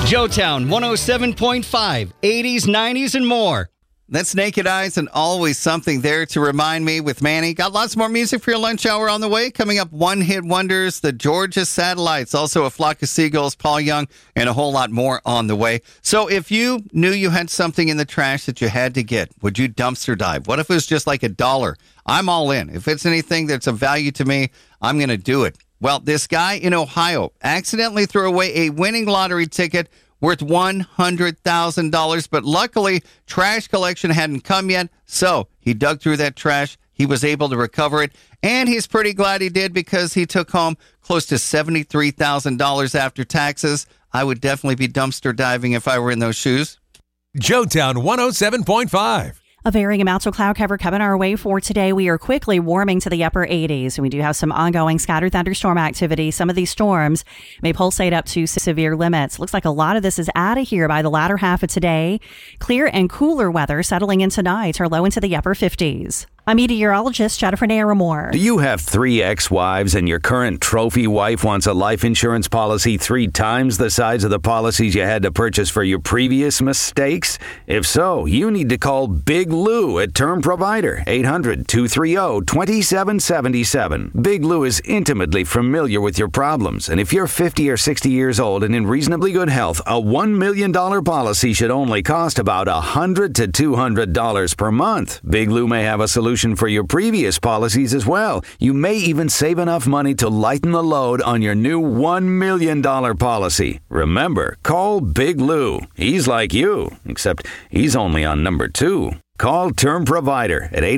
Joetown 107.5, 80s, 90s, and more. That's Naked Eyes and Always Something There to Remind Me with Manny. Got lots more music for your lunch hour on the way. Coming up, one-hit wonders, the Georgia Satellites, also A Flock of Seagulls, Paul Young, and a whole lot more on the way. So if you knew you had something in the trash that you had to get, would you dumpster dive? What if it was just like $1? I'm all in. If it's anything that's of value to me, I'm going to do it. Well, this guy in Ohio accidentally threw away a winning lottery ticket worth $100,000, but luckily, trash collection hadn't come yet, so he dug through that trash. He was able to recover it, and he's pretty glad he did because he took home close to $73,000 after taxes. I would definitely be dumpster diving if I were in those shoes. Joetown 107.5. A varying amounts of cloud cover coming our way for today. We are quickly warming to the upper 80s, and we do have some ongoing scattered thunderstorm activity. Some of these storms may pulsate up to severe limits. Looks like a lot of this is out of here by the latter half of today. Clear and cooler weather settling in tonight, or low into the upper 50s. I'm meteorologist Jennifer Naramore. Do you have 3 ex-wives and your current trophy wife wants a life insurance policy 3 times the size of the policies you had to purchase for your previous mistakes? If so, you need to call Big Lou at Term Provider, 800-230-2777. Big Lou is intimately familiar with your problems, and if you're 50 or 60 years old and in reasonably good health, a $1 million policy should only cost about $100 to $200 per month. Big Lou may have a solution for your previous policies as well. You may even save enough money to lighten the load on your new $1 million policy. Remember, call Big Lou. He's like you, except he's only on number 2. Call Term Provider at